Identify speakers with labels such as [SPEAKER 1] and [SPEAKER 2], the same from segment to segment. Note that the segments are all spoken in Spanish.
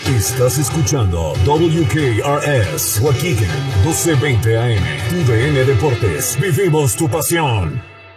[SPEAKER 1] Estás escuchando WKRS Waukegan, 1220 AM, TUDN Deportes. Vivimos tu pasión.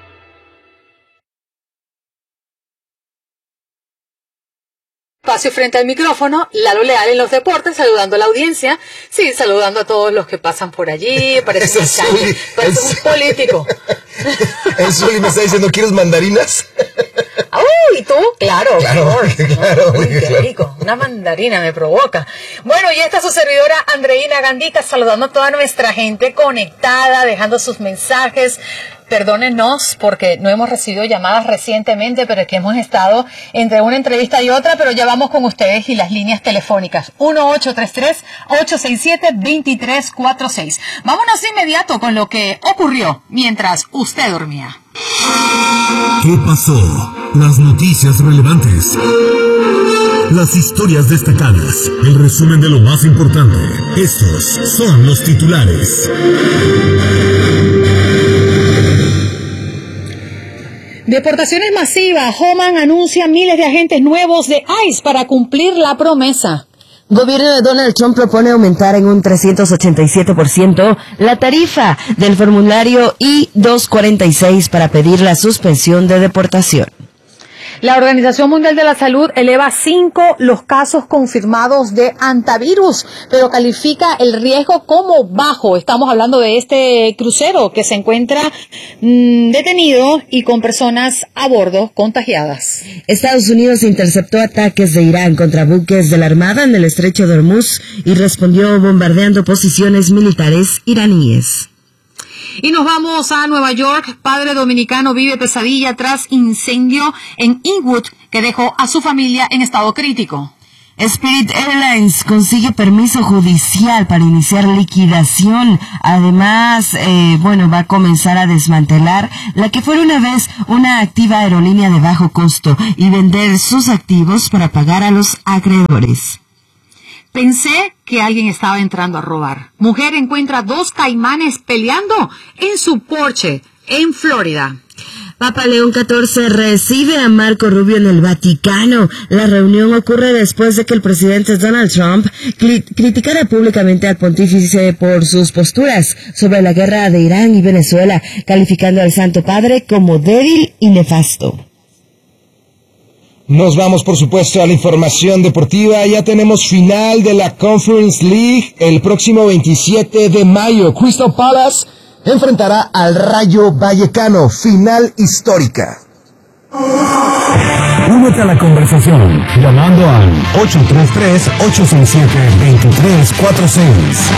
[SPEAKER 2] Espacio frente al micrófono, Lalo Leal en los deportes, saludando a la audiencia, sí, saludando a todos los que pasan por allí, parece un político.
[SPEAKER 3] El Zuli me está diciendo, ¿quieres mandarinas?
[SPEAKER 2] ¿Y tú? Claro. Uy, qué rico, una mandarina me provoca. Bueno, y esta es su servidora Andreina Gandica, saludando a toda nuestra gente conectada, dejando sus mensajes. Perdónenos porque no hemos recibido llamadas recientemente, pero es que hemos estado entre una entrevista y otra, pero ya vamos con ustedes y las líneas telefónicas. 1-833-867-2346. Vámonos de inmediato con lo que ocurrió mientras usted dormía.
[SPEAKER 1] ¿Qué pasó? Las noticias relevantes. Las historias destacadas. El resumen de lo más importante. Estos son los titulares.
[SPEAKER 2] Deportaciones masivas. Homan anuncia miles de agentes nuevos de ICE para cumplir la promesa.
[SPEAKER 4] Gobierno de Donald Trump propone aumentar en un 387% la tarifa del formulario I-246 para pedir la suspensión de deportación.
[SPEAKER 2] La Organización Mundial de la Salud eleva 5 los casos confirmados de hantavirus, pero califica el riesgo como bajo. Estamos hablando de este crucero que se encuentra detenido y con personas a bordo contagiadas.
[SPEAKER 4] Estados Unidos interceptó ataques de Irán contra buques de la Armada en el estrecho de Hormuz y respondió bombardeando posiciones militares iraníes.
[SPEAKER 2] Y nos vamos a Nueva York. Padre dominicano vive pesadilla tras incendio en Inwood que dejó a su familia en estado crítico.
[SPEAKER 4] Spirit Airlines consigue permiso judicial para iniciar liquidación. Además, va a comenzar a desmantelar la que fuera una vez una activa aerolínea de bajo costo y vender sus activos para pagar a los acreedores.
[SPEAKER 2] Pensé que alguien estaba entrando a robar. Mujer encuentra 2 caimanes peleando en su porche en Florida.
[SPEAKER 4] Papa León XIV recibe a Marco Rubio en el Vaticano. La reunión ocurre después de que el presidente Donald Trump criticara públicamente al pontífice por sus posturas sobre la guerra de Irán y Venezuela, calificando al Santo Padre como débil y nefasto.
[SPEAKER 3] Nos vamos, por supuesto, a la información deportiva. Ya tenemos final de la Conference League el próximo 27 de mayo. Crystal Palace enfrentará al Rayo Vallecano. Final histórica.
[SPEAKER 1] Únete a la conversación llamando al 833-867-2346.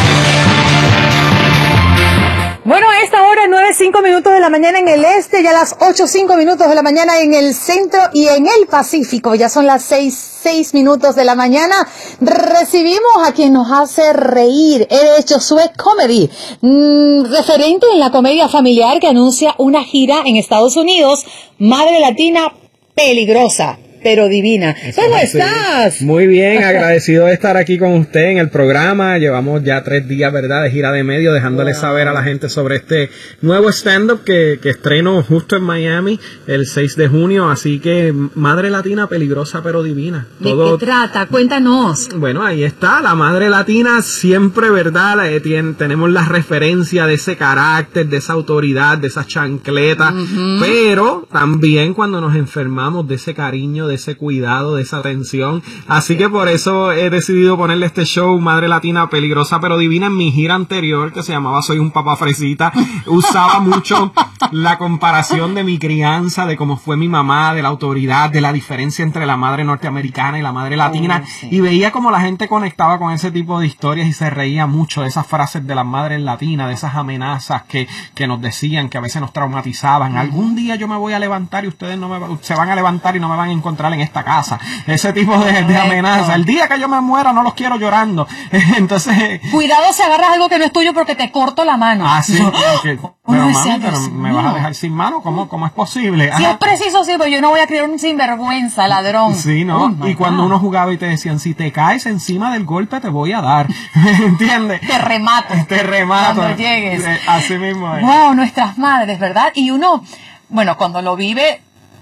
[SPEAKER 2] Bueno, a esta hora, 9:05 de la mañana en el este, ya las 8:05 de la mañana en el centro y en el Pacífico. Ya son las 6:06 de la mañana. Recibimos a quien nos hace reír. He hecho Sweat Comedy, referente en la comedia familiar que anuncia una gira en Estados Unidos. Madre Latina peligrosa, pero divina. ¿Cómo estás?
[SPEAKER 5] Muy bien, agradecido de estar aquí con usted en el programa. Llevamos ya 3 días, ¿verdad?, de gira de medio, dejándoles saber a la gente sobre este nuevo stand-up que estreno justo en Miami el 6 de junio. Así que, Madre Latina peligrosa pero divina.
[SPEAKER 2] ¿De qué trata? Cuéntanos.
[SPEAKER 5] Bueno, ahí está, la Madre Latina siempre, ¿verdad? Tenemos la referencia de ese carácter, de esa autoridad, de esa chancleta, pero también cuando nos enfermamos de ese cariño, de ese cuidado, de esa atención. Así que por eso he decidido ponerle este show Madre Latina peligrosa pero divina. En mi gira anterior, que se llamaba Soy un papá fresita, usaba mucho la comparación de mi crianza, de cómo fue mi mamá, de la autoridad, de la diferencia entre la madre norteamericana y la madre latina, y veía como la gente conectaba con ese tipo de historias y se reía mucho de esas frases de las madres latinas, de esas amenazas que nos decían, que a veces nos traumatizaban. Algún día yo me voy a levantar y ustedes se van a levantar y no me van a encontrar en esta casa. Ese tipo de amenaza. El día que yo me muera no los quiero llorando. Entonces,
[SPEAKER 2] cuidado si agarras algo que no es tuyo porque te corto la mano.
[SPEAKER 5] Ah, sí. Pero me vas a dejar sin mano. ¿Cómo es posible?
[SPEAKER 2] Si es preciso, sí, pero yo no voy a crear un sinvergüenza, ladrón.
[SPEAKER 5] Sí, ¿no? Y cuando uno jugaba y te decían, si te caes encima del golpe te voy a dar. ¿Entiendes?
[SPEAKER 2] Te remato. Cuando llegues.
[SPEAKER 5] Así mismo es.
[SPEAKER 2] Wow, nuestras madres, ¿verdad? Y uno, bueno, cuando lo vive,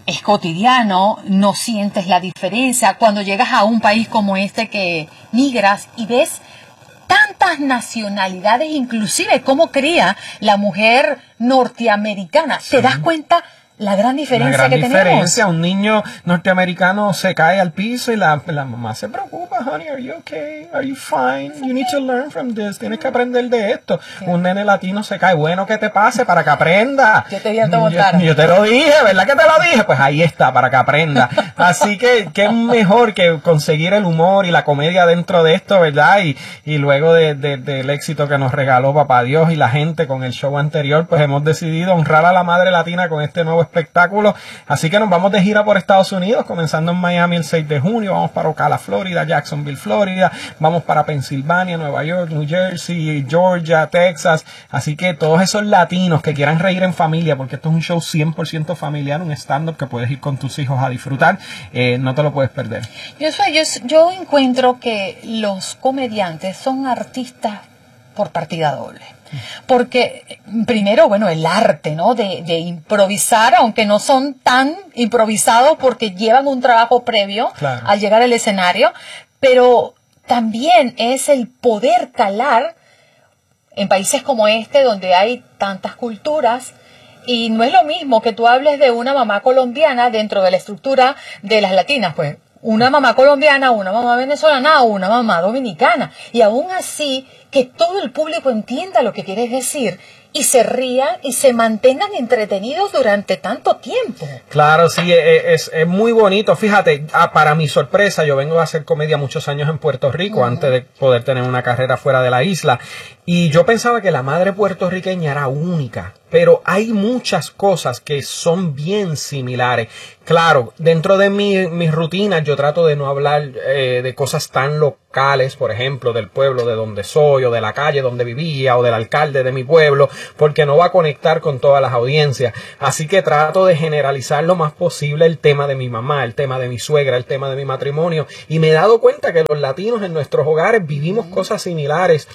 [SPEAKER 2] es cotidiano, no sientes la diferencia. Cuando llegas a un país como este que migras y ves tantas nacionalidades, inclusive cómo cría la mujer norteamericana, te das cuenta la gran diferencia que tenemos.
[SPEAKER 5] Un niño norteamericano se cae al piso y la mamá se preocupa, honey, are you okay? Are you fine? You need to learn from this. Tienes que aprender de esto. Sí. Un nene latino se cae, bueno que te pase para que aprenda.
[SPEAKER 2] Yo te dije te botaron.
[SPEAKER 5] Yo te lo dije, ¿verdad que te lo dije? Pues ahí está, para que aprenda. Así que qué mejor que conseguir el humor y la comedia dentro de esto, ¿verdad? Y luego del éxito que nos regaló Papá Dios y la gente con el show anterior, pues hemos decidido honrar a la madre latina con este nuevo espectáculo. Así que nos vamos de gira por Estados Unidos, comenzando en Miami el 6 de junio, vamos para Ocala, Florida, Jacksonville, Florida, vamos para Pensilvania, Nueva York, New Jersey, Georgia, Texas. Así que todos esos latinos que quieran reír en familia, porque esto es un show 100% familiar, un stand-up que puedes ir con tus hijos a disfrutar, no te lo puedes perder.
[SPEAKER 2] Yo encuentro que los comediantes son artistas por partida doble. Porque primero, bueno, el arte, ¿no? De improvisar, aunque no son tan improvisados porque llevan un trabajo previo al llegar al escenario, pero también es el poder calar en países como este donde hay tantas culturas. Y no es lo mismo que tú hables de una mamá colombiana dentro de la estructura de las latinas, pues una mamá colombiana, una mamá venezolana o una mamá dominicana. Y aún así, que todo el público entienda lo que quieres decir y se rían y se mantengan entretenidos durante tanto tiempo.
[SPEAKER 5] Claro, sí, es muy bonito. Fíjate, para mi sorpresa, yo vengo a hacer comedia muchos años en Puerto Rico antes de poder tener una carrera fuera de la isla. Y yo pensaba que la madre puertorriqueña era única, pero hay muchas cosas que son bien similares. Claro, dentro de mis rutinas yo trato de no hablar de cosas tan locales, por ejemplo, del pueblo de donde soy, o de la calle donde vivía, o del alcalde de mi pueblo, porque no va a conectar con todas las audiencias. Así que trato de generalizar lo más posible el tema de mi mamá, el tema de mi suegra, el tema de mi matrimonio, y me he dado cuenta que los latinos en nuestros hogares vivimos cosas similares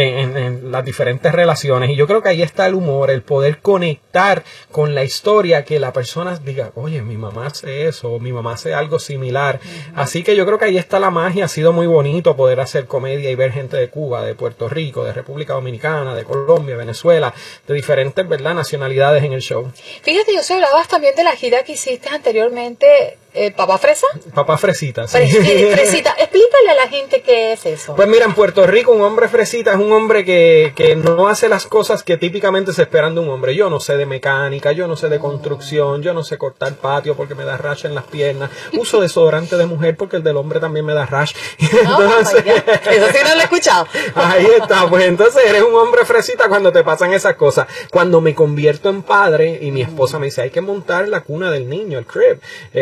[SPEAKER 5] en las diferentes relaciones, y yo creo que ahí está el humor, el poder conectar con la historia, que la persona diga, oye, mi mamá hace eso, o mi mamá hace algo similar. Así que yo creo que ahí está la magia. Ha sido muy bonito poder hacer comedia y ver gente de Cuba, de Puerto Rico, de República Dominicana, de Colombia, Venezuela, de diferentes, ¿verdad?, nacionalidades en el show.
[SPEAKER 2] Fíjate, yo hablabas también de la gira que hiciste anteriormente, ¿Papá Fresa?
[SPEAKER 5] Papá Fresita, sí.
[SPEAKER 2] Fresita, explícale a la gente qué es eso.
[SPEAKER 5] Pues mira, en Puerto Rico un hombre fresita es un hombre que no hace las cosas que típicamente se esperan de un hombre. Yo no sé de mecánica, yo no sé de construcción, yo no sé cortar patio porque me da rash en las piernas. Uso desodorante de mujer porque el del hombre también me da rash. Entonces,
[SPEAKER 2] eso sí no lo he escuchado.
[SPEAKER 5] Ahí está, pues entonces eres un hombre fresita cuando te pasan esas cosas. Cuando me convierto en padre y mi esposa me dice, hay que montar la cuna del niño, el crib,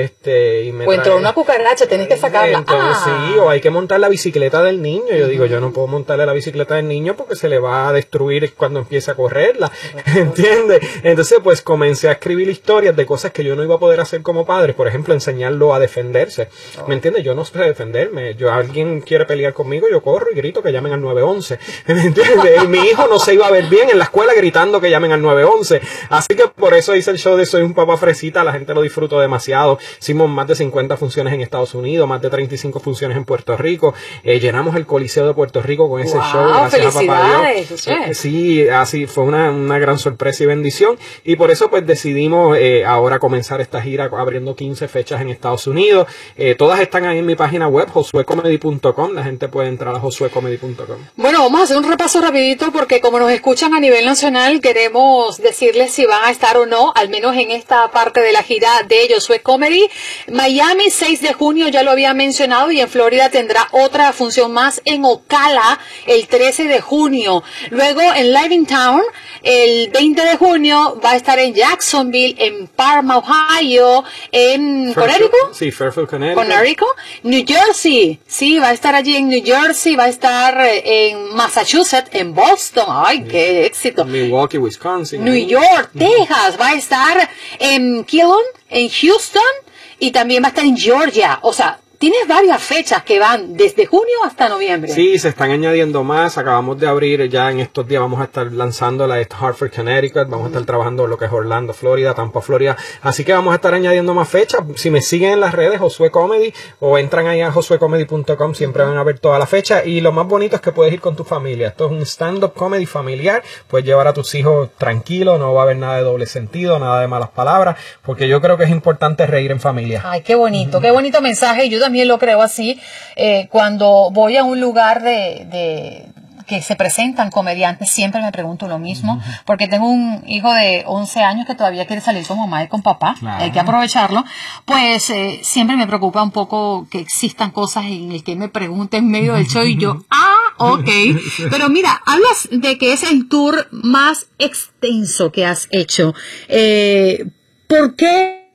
[SPEAKER 5] y me
[SPEAKER 2] o entró una cucaracha, tenés que sacarla.
[SPEAKER 5] Entonces, sí, o hay que montar la bicicleta del niño. Yo digo, yo no puedo montarle la bicicleta del niño porque se le va a destruir cuando empiece a correrla, ¿entiendes? Entonces, pues comencé a escribir historias de cosas que yo no iba a poder hacer como padre. Por ejemplo, enseñarlo a defenderse, ¿me entiendes? Yo no sé defenderme. Alguien quiere pelear conmigo, yo corro y grito que llamen al 911, ¿me entiendes? Y mi hijo no se iba a ver bien en la escuela gritando que llamen al 911. Así que por eso hice el show de Soy un Papá Fresita. La gente lo disfrutó demasiado. Hicimos más de 50 funciones en Estados Unidos, más de 35 funciones en Puerto Rico. Llenamos el Coliseo de Puerto Rico con ese show. Gracias a Papá Dios. Sí, así fue una gran sorpresa y bendición. Y por eso pues decidimos ahora comenzar esta gira abriendo 15 fechas en Estados Unidos. Todas están ahí en mi página web, josuecomedy.com. La gente puede entrar a josuecomedy.com.
[SPEAKER 2] Bueno, vamos a hacer un repaso rapidito porque como nos escuchan a nivel nacional, queremos decirles si van a estar o no, al menos en esta parte de la gira de Josué Comedy. Miami, 6 de junio, ya lo había mencionado, y en Florida tendrá otra función más en Ocala el 13 de junio. Luego en Levittown, el 20 de junio, va a estar en Jacksonville, en Parma, Ohio, en Connecticut.
[SPEAKER 5] Sí, Fairfield, Connecticut.
[SPEAKER 2] New Jersey, sí, va a estar allí en New Jersey, va a estar en Massachusetts, en Boston, ay, qué éxito.
[SPEAKER 5] Milwaukee, Wisconsin.
[SPEAKER 2] New York, Texas, va a estar en Keelan, en Houston, y también va a estar en Georgia. O sea, tienes varias fechas que van desde junio hasta noviembre.
[SPEAKER 5] Sí, se están añadiendo más. Acabamos de abrir ya en estos días, vamos a estar lanzando la de Hartford, Connecticut, vamos a estar trabajando lo que es Orlando, Florida, Tampa, Florida. Así que vamos a estar añadiendo más fechas. Si me siguen en las redes, Josué Comedy, o entran ahí a josuecomedy.com, siempre van a ver toda la fecha. Y lo más bonito es que puedes ir con tu familia. Esto es un stand-up comedy familiar. Puedes llevar a tus hijos tranquilos, no va a haber nada de doble sentido, nada de malas palabras, porque yo creo que es importante reír en familia.
[SPEAKER 2] Ay, qué bonito mensaje. Yo también lo creo así. Cuando voy a un lugar que se presentan comediantes, siempre me pregunto lo mismo, porque tengo un hijo de 11 años que todavía quiere salir con mamá y con papá, claro. Hay que aprovecharlo, pues siempre me preocupa un poco que existan cosas en el que me pregunten en medio del show y yo, ok, pero mira, hablas de que es el tour más extenso que has hecho, ¿por qué?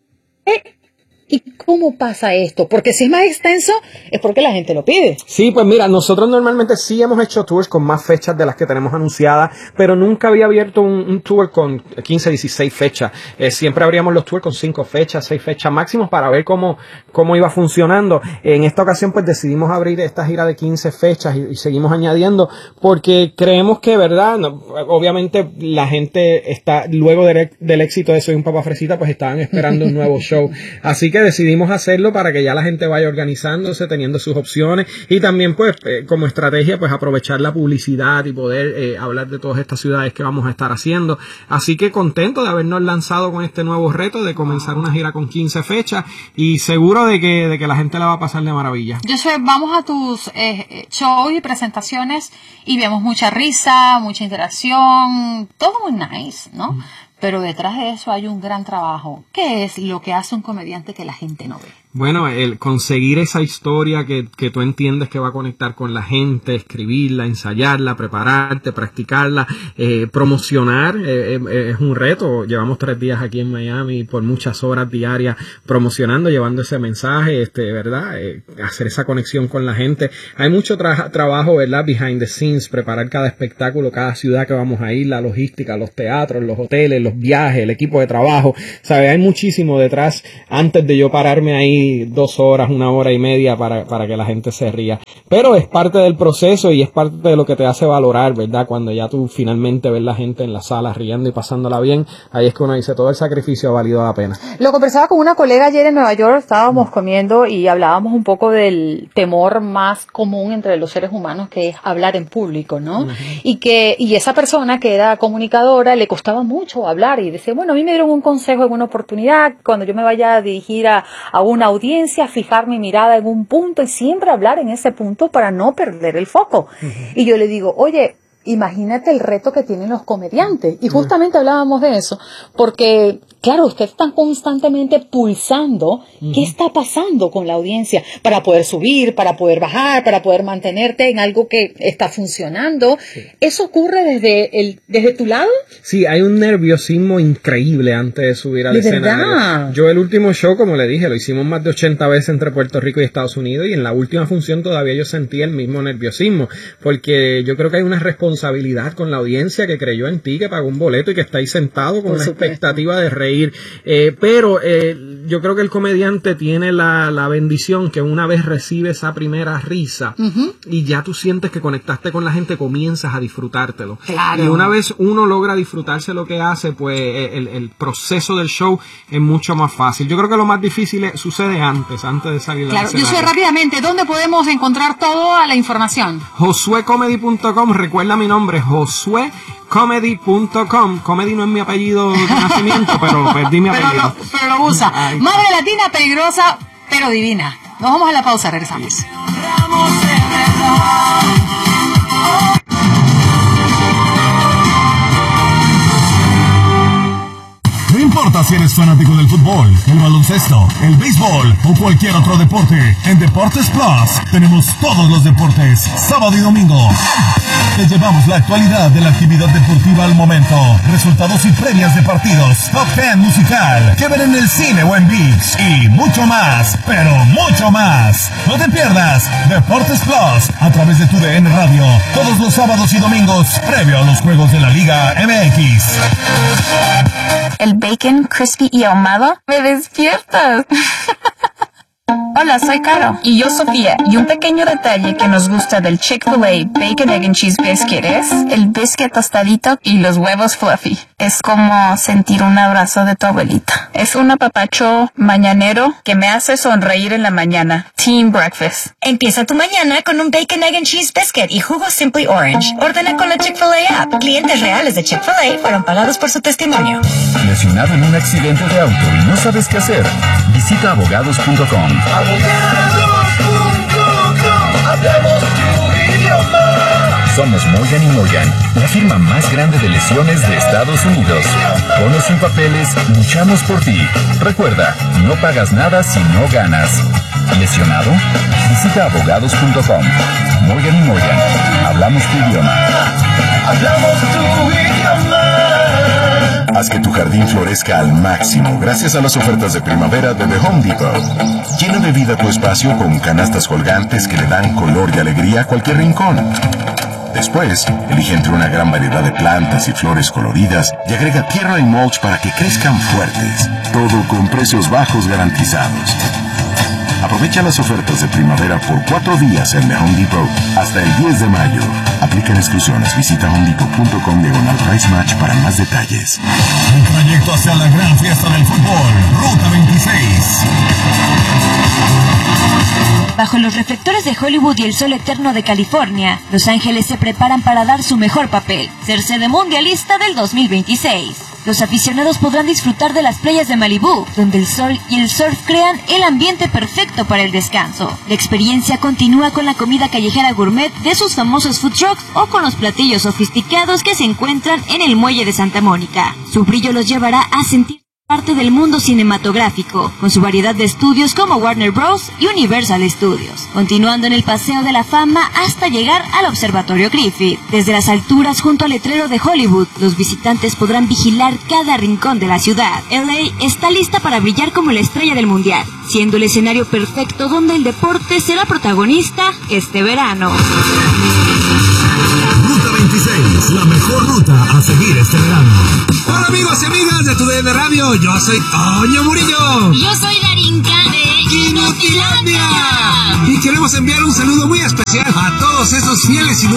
[SPEAKER 2] ¿Y cómo pasa esto? Porque si es más extenso, es porque la gente lo pide.
[SPEAKER 5] Sí, pues mira, nosotros normalmente sí hemos hecho tours con más fechas de las que tenemos anunciadas, pero nunca había abierto un tour con 15, 16 fechas. Siempre abríamos los tours con 5 fechas, 6 fechas máximos para ver cómo iba funcionando. En esta ocasión, pues decidimos abrir esta gira de 15 fechas y seguimos añadiendo, porque creemos que, ¿verdad? Obviamente la gente está, luego del éxito de Soy un Papá Fresita, pues estaban esperando un nuevo show. Así que decidimos hacerlo para que ya la gente vaya organizándose, teniendo sus opciones y también pues como estrategia pues aprovechar la publicidad y poder hablar de todas estas ciudades que vamos a estar haciendo. Así que contento de habernos lanzado con este nuevo reto de comenzar una gira con 15 fechas y seguro de que la gente la va a pasar de maravilla.
[SPEAKER 2] Yo sé, vamos a tus shows y presentaciones y vemos mucha risa, mucha interacción, todo muy nice, ¿no? Pero detrás de eso hay un gran trabajo. ¿Qué es lo que hace un comediante que la gente no ve?
[SPEAKER 5] Bueno, el conseguir esa historia que tú entiendes que va a conectar con la gente, escribirla, ensayarla, prepararte, practicarla, promocionar, es un reto. Llevamos 3 días aquí en Miami por muchas horas diarias promocionando, llevando ese mensaje, ¿verdad? Hacer esa conexión con la gente. Hay mucho trabajo, ¿verdad? Behind the scenes, preparar cada espectáculo, cada ciudad que vamos a ir, la logística, los teatros, los hoteles, los viajes, el equipo de trabajo. ¿Sabes? Hay muchísimo detrás antes de yo pararme ahí 2 horas, 1 hora y media para que la gente se ría. Pero es parte del proceso y es parte de lo que te hace valorar, ¿verdad? Cuando ya tú finalmente ves la gente en la sala riendo y pasándola bien, ahí es que uno dice, todo el sacrificio ha valido la pena.
[SPEAKER 2] Lo conversaba con una colega ayer en Nueva York, estábamos comiendo y hablábamos un poco del temor más común entre los seres humanos, que es hablar en público, ¿no? Y esa persona que era comunicadora le costaba mucho hablar y decía, bueno, a mí me dieron un consejo en una oportunidad, cuando yo me vaya a dirigir a una audiencia, fijar mi mirada en un punto y siempre hablar en ese punto para no perder el foco. Y yo le digo, oye, imagínate el reto que tienen los comediantes. Y justamente hablábamos de eso, porque, claro, ustedes están constantemente pulsando qué está pasando con la audiencia para poder subir, para poder bajar, para poder mantenerte en algo que está funcionando. Sí. ¿Eso ocurre desde tu lado?
[SPEAKER 5] Sí, hay un nerviosismo increíble antes de subir al escenario. ¿Verdad? Yo el último show, como le dije, lo hicimos más de 80 veces entre Puerto Rico y Estados Unidos y en la última función todavía yo sentí el mismo nerviosismo, porque yo creo que hay una responsabilidad con la audiencia que creyó en ti, que pagó un boleto y que está ahí sentado con una expectativa de reír. Pero yo creo que el comediante tiene la bendición que una vez recibe esa primera risa y ya tú sientes que conectaste con la gente, comienzas a disfrutártelo. Claro. Y una vez uno logra disfrutarse lo que hace, pues el proceso del show es mucho más fácil. Yo creo que lo más difícil sucede antes de salir al escenario.
[SPEAKER 2] Yo sé rápidamente, ¿dónde podemos encontrar toda la información?
[SPEAKER 5] josuecomedy.com, recuerda mi nombre, josuecomedy.com. Comedy no es mi apellido de nacimiento, pero perdí mi apellido.
[SPEAKER 2] Pero lo usa. Ay. Madre latina, peligrosa, pero divina. Nos vamos a la pausa, regresamos.
[SPEAKER 1] No importa si eres fanático del fútbol, el baloncesto, el béisbol o cualquier otro deporte, en Deportes Plus tenemos todos los deportes, sábado y domingo. Te llevamos la actualidad de la actividad deportiva al momento, resultados y premios de partidos, top 10 musical, que ver en el cine o en ViX y mucho más, pero mucho más. No te pierdas Deportes Plus a través de tu DN Radio, todos los sábados y domingos, previo a los juegos de la Liga MX.
[SPEAKER 6] El bacon crispy y ahumado, me despiertas. Hola, soy Caro. Y yo, Sofía. Y un pequeño detalle que nos gusta del Chick-fil-A Bacon, Egg and Cheese Biscuit es el biscuit tostadito y los huevos fluffy. Es como sentir un abrazo de tu abuelita. Es un apapacho mañanero que me hace sonreír en la mañana. Team Breakfast.
[SPEAKER 7] Empieza tu mañana con un Bacon, Egg and Cheese Biscuit y jugo Simply Orange. Ordena con la Chick-fil-A app. Clientes reales de Chick-fil-A fueron pagados por su testimonio.
[SPEAKER 8] ¿Lesionado en un accidente de auto y no sabes qué hacer? Visita abogados.com. Somos Morgan & Morgan, la firma más grande de lesiones de Estados Unidos. Con o sin papeles, luchamos por ti. Recuerda, no pagas nada si no ganas. ¿Lesionado? Visita abogados.com. Morgan & Morgan, hablamos tu idioma. Hablamos tu idioma. Haz que tu jardín florezca al máximo gracias a las ofertas de primavera de The Home Depot. Llena de vida tu espacio con canastas colgantes que le dan color y alegría a cualquier rincón. Después, elige entre una gran variedad de plantas y flores coloridas y agrega tierra y mulch para que crezcan fuertes. Todo con precios bajos garantizados. Aprovecha las ofertas de primavera por 4 días en The Home Depot hasta el 10 de mayo. Aplican exclusiones. Visita homedepot.com/price match para más detalles.
[SPEAKER 1] El trayecto hacia la gran fiesta del fútbol. Ruta 26.
[SPEAKER 9] Bajo los reflectores de Hollywood y el sol eterno de California, Los Ángeles se preparan para dar su mejor papel, ser sede mundialista del 2026. Los aficionados podrán disfrutar de las playas de Malibú, donde el sol y el surf crean el ambiente perfecto para el descanso. La experiencia continúa con la comida callejera gourmet de sus famosos food trucks o con los platillos sofisticados que se encuentran en el muelle de Santa Mónica. Su brillo los llevará a sentir parte del mundo cinematográfico, con su variedad de estudios como Warner Bros. Y Universal Studios, continuando en el Paseo de la Fama hasta llegar al Observatorio Griffith. Desde las alturas junto al letrero de Hollywood, los visitantes podrán vigilar cada rincón de la ciudad. LA está lista para brillar como la estrella del mundial, siendo el escenario perfecto donde el deporte será protagonista este verano.
[SPEAKER 1] Ruta 26, la mejor ruta a seguir este verano.
[SPEAKER 10] Hola amigos y amigas de tu DN Radio, yo soy Toño Murillo.
[SPEAKER 9] Yo soy Darinka de
[SPEAKER 10] Inutilandia. Y queremos enviar un saludo muy especial a todos esos fieles